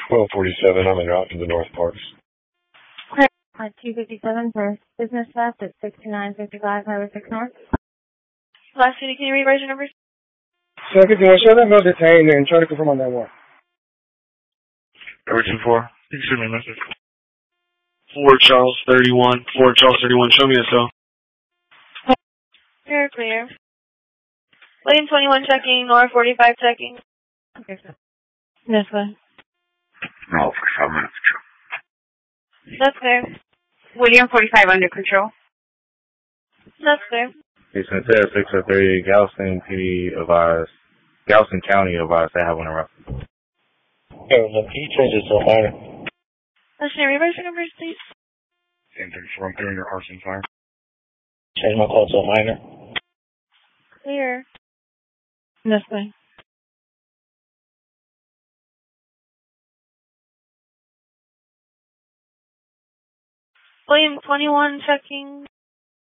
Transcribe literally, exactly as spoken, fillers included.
twelve forty-seven, I'm en route to the North Parks. At two fifty-seven for business class at sixty-nine fifty-five Highway six North. Last city, can you read version numbers? seven fifty-one, show that no detained and try to confirm on that one. Everton four. You can send me a message. Ford Charles thirty-one. Ford Charles thirty-one. Show me a cell. You're clear. William twenty-one checking, Nora forty-five checking. Okay, sir. This way. No, for five minutes. That's clear. William forty-five under control. That's clear. It's in six oh three, Galveston P D advised, Galveston County advised they have one around. Yeah, the P changes to a minor. Last city, read version numbers, please. ten thirty-four, I'm clearing your arson fire. Change my call to a minor. Clear. This way. William twenty-one checking.